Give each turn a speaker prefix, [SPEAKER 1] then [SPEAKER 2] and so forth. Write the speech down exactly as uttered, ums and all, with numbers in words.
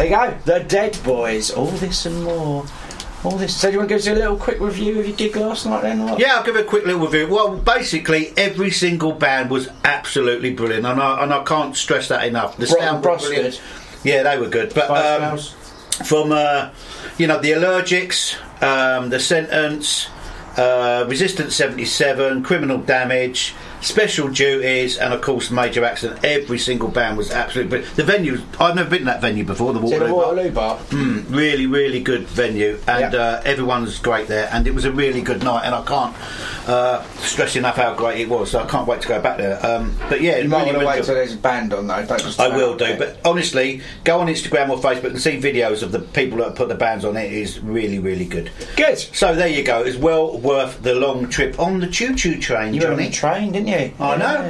[SPEAKER 1] you go. The Dead Boys. All this and more. All this. So do you want to give us a little quick review of your gig last night then? Or?
[SPEAKER 2] Yeah, I'll give a quick little review. Well, basically, every single band was absolutely brilliant, and I, and I can't stress that enough. The sound was brilliant. Yeah, they were good. But um, from, uh, you know, the Allergics, um, the Sentence, uh, Resistance seventy-seven, Criminal Damage, Special Duties, and of course Major Accident. Every single band was absolutely brilliant. The venue, I've never been to that venue before, the Waterloo,
[SPEAKER 1] the Waterloo Bar.
[SPEAKER 2] Bar. Mm, really, really good venue, and yep. uh, everyone's great there, and it was a really good night, and I can't uh, stress enough how great it was, so I can't wait to go back there. Um, but yeah,
[SPEAKER 1] you might
[SPEAKER 2] really,
[SPEAKER 1] want to
[SPEAKER 2] really
[SPEAKER 1] wait
[SPEAKER 2] good.
[SPEAKER 1] until there's a band on though. Don't just
[SPEAKER 2] I will do, but honestly, go on Instagram or Facebook and see videos of the people that have put the bands on. It is really, really good.
[SPEAKER 1] Good.
[SPEAKER 2] So there you go. It's well worth the long trip on the choo-choo train,
[SPEAKER 1] you
[SPEAKER 2] Johnny.
[SPEAKER 1] were on the train, didn't you?
[SPEAKER 2] I know.